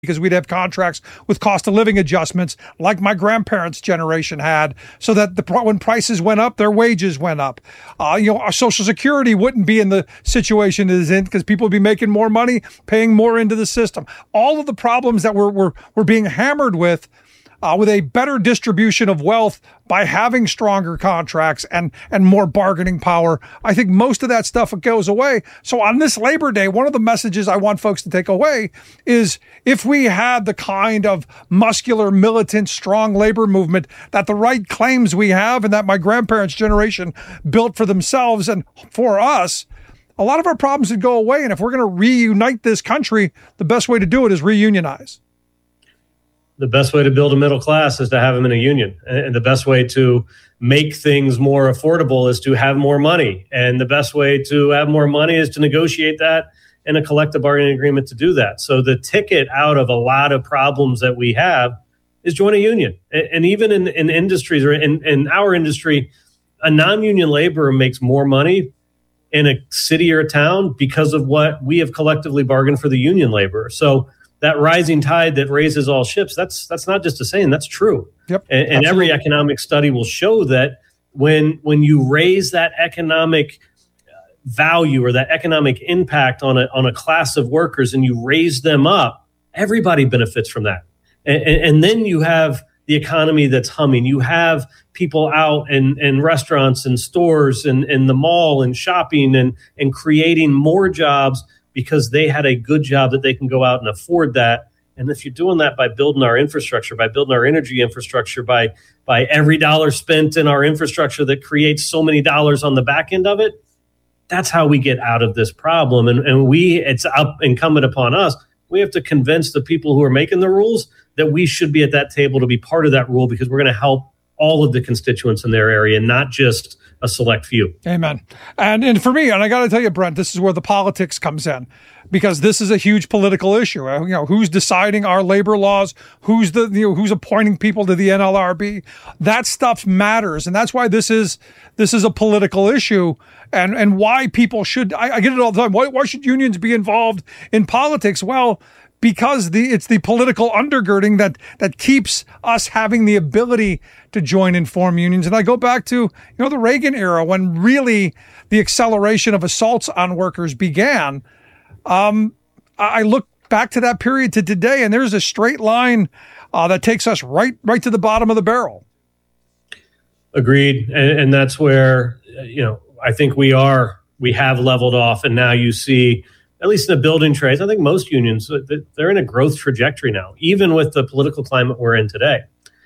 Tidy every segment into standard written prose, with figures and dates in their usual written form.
because we'd have contracts with cost of living adjustments like my grandparents' generation had, so that when prices went up, their wages went up. Our Social Security wouldn't be in the situation it is in because people would be making more money, paying more into the system. All of the problems that we're being hammered with a better distribution of wealth by having stronger contracts and more bargaining power, I think most of that stuff goes away. So on this Labor Day, one of the messages I want folks to take away is if we had the kind of muscular, militant, strong labor movement that the right claims we have and that my grandparents' generation built for themselves and for us, a lot of our problems would go away. And if we're going to reunite this country, the best way to do it is reunionize. The best way to build a middle class is to have them in a union. And the best way to make things more affordable is to have more money. And the best way to have more money is to negotiate that in a collective bargaining agreement to do that. So the ticket out of a lot of problems that we have is join a union. And even in industries or in our industry, a non-union laborer makes more money in a city or a town because of what we have collectively bargained for the union laborer. So that rising tide that raises all ships, that's not just a saying, that's true. Yep, and every economic study will show that when you raise that economic value or that economic impact on a class of workers and you raise them up, everybody benefits from that. And then you have the economy that's humming. You have people out in restaurants and stores and in the mall and shopping and creating more jobs because they had a good job that they can go out and afford that. And if you're doing that by building our infrastructure, by building our energy infrastructure, by every dollar spent in our infrastructure that creates so many dollars on the back end of it, that's how we get out of this problem. And it's incumbent upon us. We have to convince the people who are making the rules that we should be at that table to be part of that rule because we're going to help all of the constituents in their area, not just a select few. Amen. And for me, and I got to tell you, Brent, this is where the politics comes in, because this is a huge political issue. Who's deciding our labor laws? Who's appointing people to the NLRB? That stuff matters, and that's why this is a political issue, and why people should. I get it all the time. Why should unions be involved in politics? Well, because it's the political undergirding that keeps us having the ability to join and form unions. And I go back to the Reagan era when really the acceleration of assaults on workers began. I look back to that period to today, and there's a straight line that takes us right to the bottom of the barrel. Agreed, and that's where I think we have leveled off, and now you see. At least in the building trades, I think most unions, they're in a growth trajectory now, even with the political climate we're in today.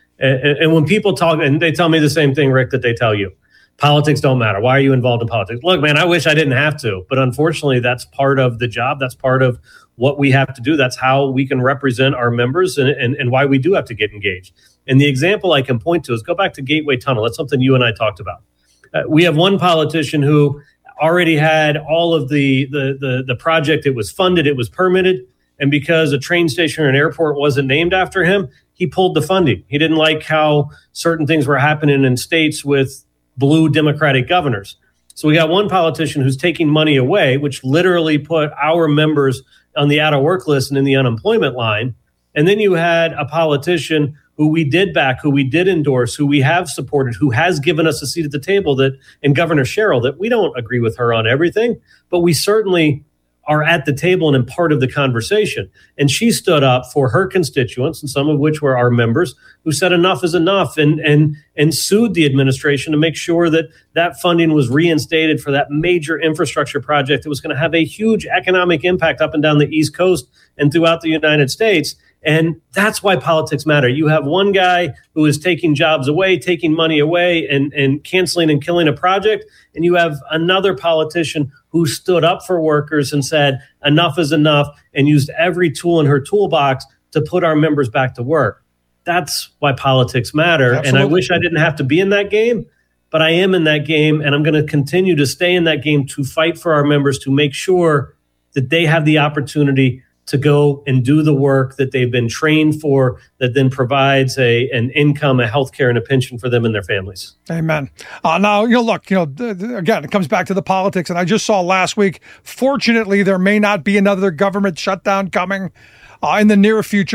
And when people talk, and they tell me the same thing, Rick, that they tell you, politics don't matter. Why are you involved in politics? Look, man, I wish I didn't have to. But unfortunately, that's part of the job. That's part of what we have to do. That's how we can represent our members and why we do have to get engaged. And the example I can point to is go back to Gateway Tunnel. That's something you and I talked about. We have one politician who already had all of the project. It was funded, it was permitted, and because a train station or an airport wasn't named after him, he pulled the funding. He didn't like how certain things were happening in states with blue Democratic governors. So we got one politician who's taking money away, which literally put our members on the out of work list and in the unemployment line. And then you had a politician who we did back, who we did endorse, who we have supported, who has given us a seat at the table, and Governor Sherrill, that we don't agree with her on everything, but we certainly are at the table and in part of the conversation. And she stood up for her constituents, and some of which were our members, who said enough is enough and sued the administration to make sure that that funding was reinstated for that major infrastructure project that was going to have a huge economic impact up and down the East Coast and throughout the United States. And that's why politics matter. You have one guy who is taking jobs away, taking money away, and canceling and killing a project. And you have another politician who stood up for workers and said, enough is enough, and used every tool in her toolbox to put our members back to work. That's why politics matter. Absolutely. And I wish I didn't have to be in that game, but I am in that game, and I'm going to continue to stay in that game to fight for our members, to make sure that they have the opportunity to go and do the work that they've been trained for, that then provides an income, a health care, and a pension for them and their families. Amen. Now, look, again, it comes back to the politics. And I just saw last week, fortunately, there may not be another government shutdown coming. in the near future.